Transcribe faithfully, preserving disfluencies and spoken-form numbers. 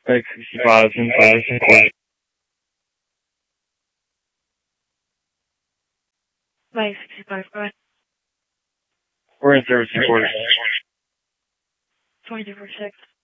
Like sixty-five, seventy-five, sixty. Like sixty-five, right? We're in service, three quarters. twenty-four six.